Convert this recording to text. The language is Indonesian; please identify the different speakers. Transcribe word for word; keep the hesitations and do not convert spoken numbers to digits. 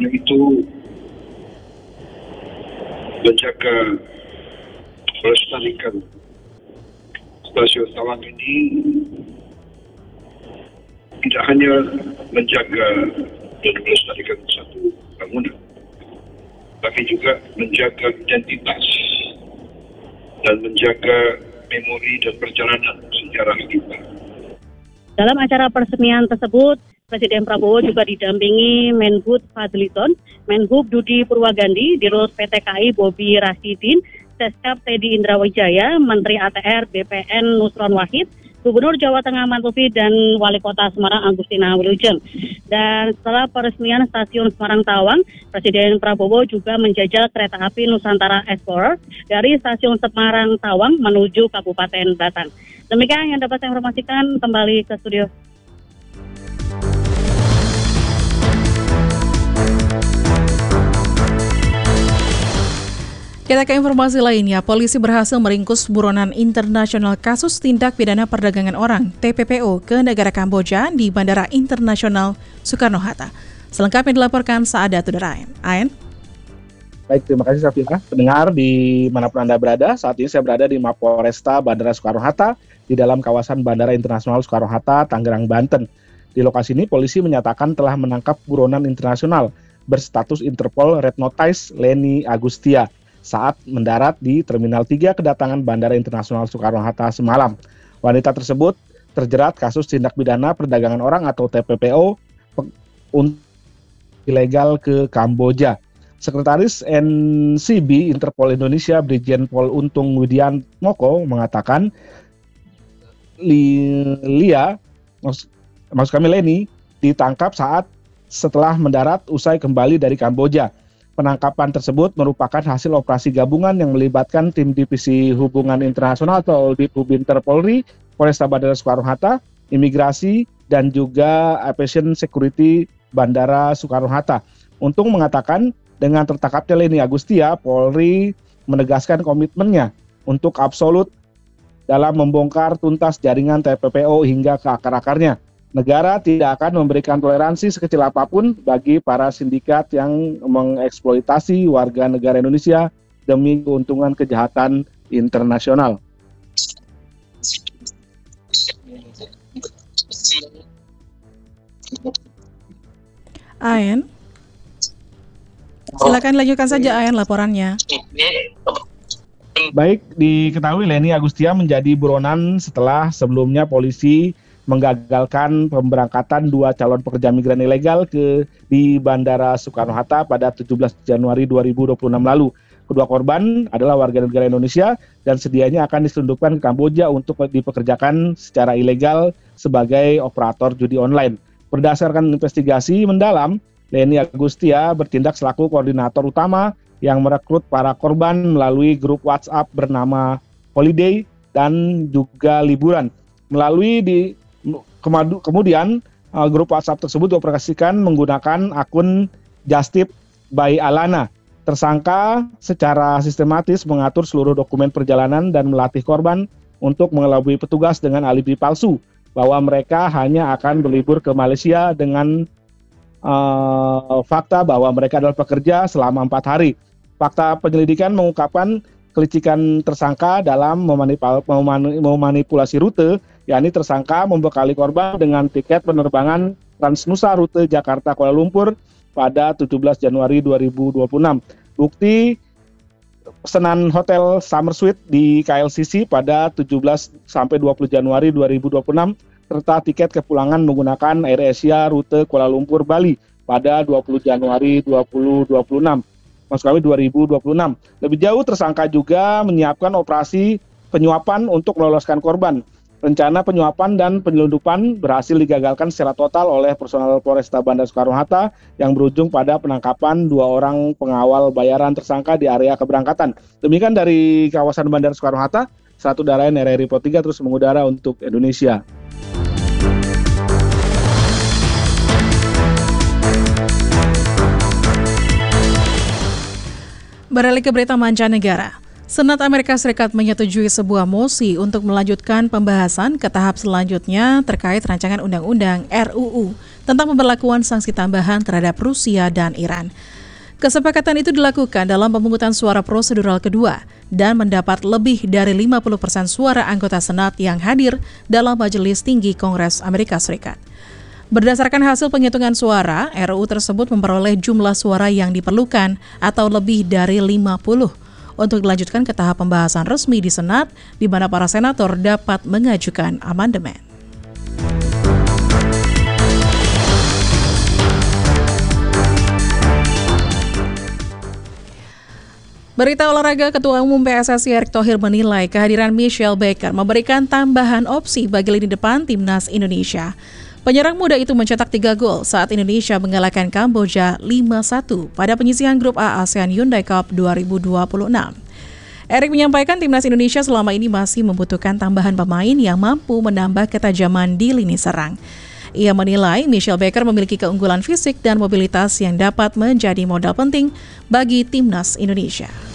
Speaker 1: selain itu menjaga melestarikan stasiun Tawang ini tidak hanya menjaga dan melestarikan satu bangunan, tapi juga menjaga identitas dan menjaga memori dan perjalanan sejarah kita.
Speaker 2: Dalam acara peresmian tersebut, Presiden Prabowo juga didampingi Menhub Fadlizon, Menhub Budi Purwagandi, Dirut P T K I Bobi Rasidin, Seskap Teddy Indrawijaya, Menteri A T R B P N Nusron Wahid, Gubernur Jawa Tengah Mantufi, dan Wali Kota Semarang Agustina Wilujeng. Dan setelah peresmian stasiun Semarang Tawang, Presiden Prabowo juga menjajal kereta api Nusantara Explorer dari stasiun Semarang Tawang menuju Kabupaten Batang. Demikian yang dapat saya informasikan, kembali ke studio.
Speaker 3: Kita ke informasi lainnya, polisi berhasil meringkus buronan internasional kasus tindak pidana perdagangan orang T P P O ke negara Kamboja di Bandara Internasional Soekarno-Hatta. Selengkapnya dilaporkan Saada Tudarain. Ain.
Speaker 4: Baik, terima kasih Safira. Pendengar di manapun Anda berada, saat ini saya berada di Mapolresta Bandara Soekarno-Hatta di dalam kawasan Bandara Internasional Soekarno-Hatta, Tangerang, Banten. Di lokasi ini polisi menyatakan telah menangkap buronan internasional berstatus Interpol Red Notice Leni Agustia saat mendarat di Terminal tiga kedatangan Bandara Internasional Soekarno-Hatta semalam. Wanita tersebut terjerat kasus tindak pidana perdagangan orang atau T P P O untuk ilegal ke Kamboja. Sekretaris N C B Interpol Indonesia Brigjen Pol Untung Widian Moko mengatakan Lia, maksud, maksud kami Leni, ditangkap saat setelah mendarat usai kembali dari Kamboja. Penangkapan tersebut merupakan hasil operasi gabungan yang melibatkan tim Divisi Hubungan Internasional atau Dithubinter Polri, Polresta Bandara Soekarno-Hatta, Imigrasi, dan juga Aviation Security Bandara Soekarno-Hatta. Untung mengatakan dengan tertangkapnya Leni Agustia, Polri menegaskan komitmennya untuk absolut dalam membongkar tuntas jaringan T P P O hingga ke akar-akarnya. Negara tidak akan memberikan toleransi sekecil apapun bagi para sindikat yang mengeksploitasi warga negara Indonesia demi keuntungan kejahatan internasional.
Speaker 3: Ayan, silakan lanjutkan saja Ayan laporannya.
Speaker 4: Baik, diketahui Leni Agustia menjadi buronan setelah sebelumnya polisi menggagalkan pemberangkatan dua calon pekerja migran ilegal ke di Bandara Soekarno-Hatta pada tujuh belas Januari dua ribu dua puluh enam lalu. Kedua korban adalah warga negara Indonesia dan sedianya akan diselundupkan ke Kamboja untuk dipekerjakan secara ilegal sebagai operator judi online. Berdasarkan investigasi mendalam, Leni Agustia bertindak selaku koordinator utama yang merekrut para korban melalui grup WhatsApp bernama Holiday dan juga Liburan. Melalui di Kemudian grup WhatsApp tersebut dioperasikan menggunakan akun Justip by Alana. Tersangka secara sistematis mengatur seluruh dokumen perjalanan dan melatih korban untuk mengelabui petugas dengan alibi palsu bahwa mereka hanya akan berlibur ke Malaysia dengan uh, fakta bahwa mereka adalah pekerja selama empat hari. Fakta penyelidikan mengungkapkan kelicikan tersangka dalam memanipul- memanipulasi rute, yakni tersangka membekali korban dengan tiket penerbangan Transnusa rute Jakarta Kuala Lumpur pada tujuh belas Januari dua ribu dua puluh enam. Bukti pesanan hotel Summer Suite di K L C C pada tujuh belas sampai dua puluh Januari dua ribu dua puluh enam serta tiket kepulangan menggunakan AirAsia rute Kuala Lumpur Bali pada dua puluh Januari dua ribu dua puluh enam. Maksud kami dua ribu dua puluh enam. Lebih jauh tersangka juga menyiapkan operasi penyuapan untuk meloloskan korban. Rencana penyuapan dan penyelundupan berhasil digagalkan secara total oleh personel Polresta Bandara Soekarno-Hatta yang berujung pada penangkapan dua orang pengawal bayaran tersangka di area keberangkatan. Demikian dari kawasan Bandara Soekarno-Hatta, Satu Darain R R I Pro tiga terus mengudara untuk Indonesia.
Speaker 3: Beralih ke berita mancanegara. Senat Amerika Serikat menyetujui sebuah mosi untuk melanjutkan pembahasan ke tahap selanjutnya terkait rancangan undang-undang R U U tentang pemberlakuan sanksi tambahan terhadap Rusia dan Iran. Kesepakatan itu dilakukan dalam pemungutan suara prosedural kedua dan mendapat lebih dari lima puluh persen suara anggota Senat yang hadir dalam Majelis Tinggi Kongres Amerika Serikat. Berdasarkan hasil penghitungan suara, R U U tersebut memperoleh jumlah suara yang diperlukan atau lebih dari lima puluh untuk dilanjutkan ke tahap pembahasan resmi di Senat, di mana para senator dapat mengajukan amandemen. Berita olahraga, Ketua Umum P S S I Erick Thohir menilai kehadiran Michelle Baker memberikan tambahan opsi bagi lini depan Timnas Indonesia. Penyerang muda itu mencetak tiga gol saat Indonesia mengalahkan Kamboja lima satu pada penyisihan grup A ASEAN Hyundai Cup dua ribu dua puluh enam. Erick menyampaikan Timnas Indonesia selama ini masih membutuhkan tambahan pemain yang mampu menambah ketajaman di lini serang. Ia menilai Michelle Baker memiliki keunggulan fisik dan mobilitas yang dapat menjadi modal penting bagi Timnas Indonesia.